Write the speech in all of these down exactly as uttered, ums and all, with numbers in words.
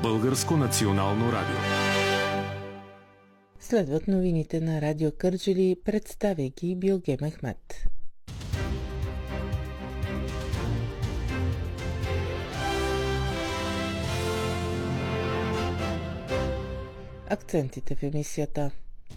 Българско национално радио. Следват новините на Радио Кърджали, представя ги Билге Мехмет. Акцентите в емисията.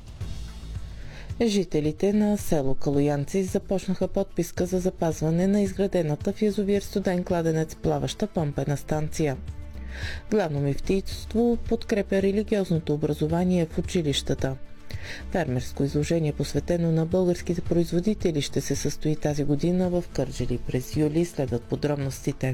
Жителите на село Калоянци започнаха подписка за запазване на изградената в язовир Студен кладенец плаваща помпена станция. Главно мюфтийство подкрепя религиозното образование в училищата. Фермерско изложение, посветено на българските производители, ще се състои тази година в Кърджали през юли. Следват подробностите.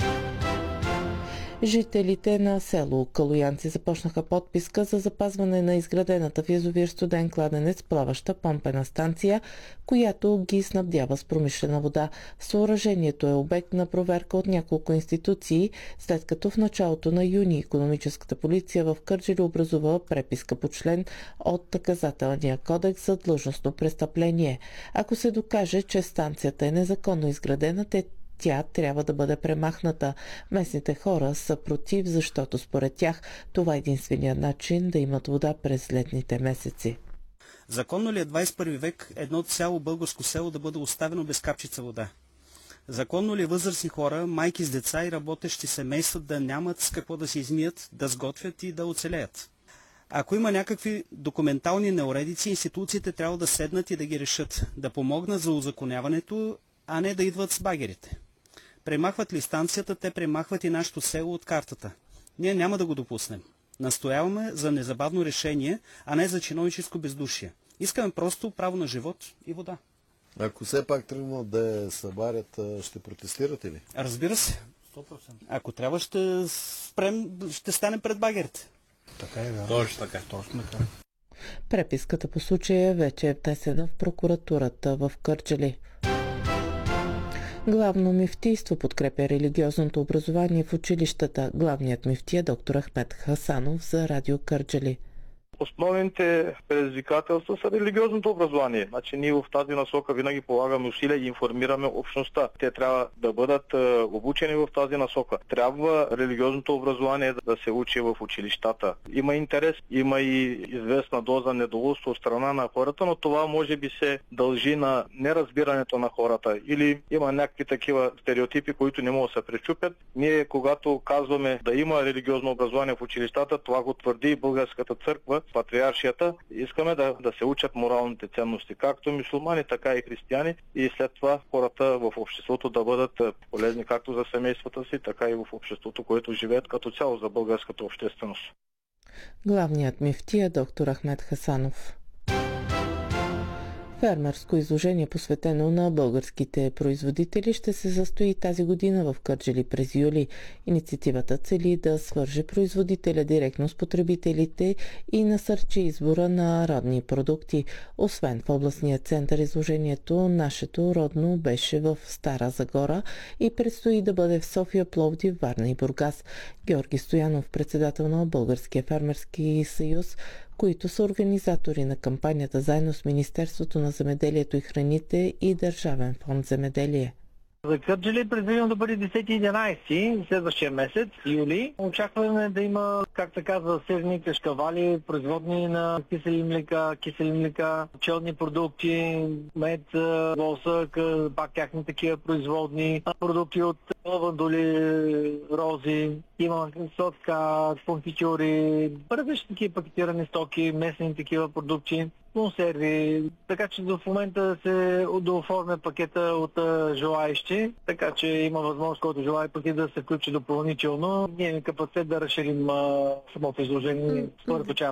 Жителите на село Калоянци започнаха подписка за запазване на изградената в язовир Студен кладенец плаваща помпена станция, която ги снабдява с промишлена вода. Съоръжението е обект на проверка от няколко институции, след като в началото на юни икономическата полиция в Кърджали образува преписка по член от Наказателния кодекс за длъжностно престъпление. Ако се докаже, че станцията е незаконно изградена, те тя трябва да бъде премахната. Местните хора са против, защото според тях това е единственият начин да имат вода през летните месеци. Законно ли е двадесет и първи век едно цяло българско село да бъде оставено без капчица вода? Законно ли е възрастни хора, майки с деца и работещи семейства да нямат с какво да се измият, да сготвят и да оцелеят? Ако има някакви документални неуредици, институциите трябва да седнат и да ги решат, да помогнат за узаконяването, а не да идват с багерите. Премахват ли станцията, те премахват и нашето село от картата. Ние няма да го допуснем. Настояваме за незабавно решение, а не за чиновническо бездушие. Искаме просто право на живот и вода. Ако все пак тръгнат да я събарят, ще протестирате ли? Разбира се. сто процента. Ако трябва, ще спрем, ще станем пред багерите. Така е, да. Точно така. Точно така. Преписката по случая вече е внесена в прокуратурата в Кърджали. Главно мюфтийство подкрепя религиозното образование в училищата. Главният мюфтия доктор Ахмед Хасанов за Радио Кърджали. Основните предизвикателства са религиозното образование. Значи ние в тази насока винаги полагаме усилия и информираме общността. Те трябва да бъдат е, обучени в тази насока. Трябва религиозното образование да се учи в училищата. Има интерес, има и известна доза недоволство от страна на хората, но това може би се дължи на неразбирането на хората или има някакви такива стереотипи, които не могат да се пречупят. Ние, когато казваме да има религиозно образование в училищата, това го твърди и Българската църква, патриаршията, искаме да, да се учат моралните ценности, както мюсюлмани, така и християни, и след това хората в обществото да бъдат полезни както за семействата си, така и в обществото, което живеят като цяло за българската общественост. Главният мюфтия доктор Ахмед Хасанов. Фермерско изложение, посветено на българските производители, ще се състои тази година в Кърджали през юли. Инициативата цели да свърже производителя директно с потребителите и насърчи избора на родни продукти. Освен в областния център, изложението "Нашето родно" беше в Стара Загора и предстои да бъде в София, Пловдив, Варна и Бургас. Георги Стоянов, председател на Българския фермерски съюз, които са организатори на кампанията заедно с Министерството на земеделието и храните и Държавен фонд земеделие. За Кърджали е предвидено да бъде десети и единадесети, следващия месец, юли. Очакваме да има, как се казва, севни, кашкавали, производни на кисели млека, кисели млека, пчелни продукти, мед, восък, пак тяхни такива производни, продукти от лавандули, рози, има сладка, конфитюри, различни такива пакетирани стоки, местни такива продукти, консерви, така че в момента се дооформя пакета от желаещи, така че има възможност, който желае пакет да се включи допълнително. Ние имаме капацитет да разширим самото изложение според